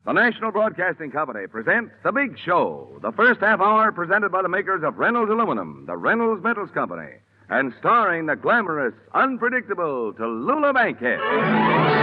The National Broadcasting Company presents The Big Show, the first half hour presented by the makers of Reynolds Aluminum, the Reynolds Metals Company, and starring the glamorous, unpredictable Tallulah Bankhead.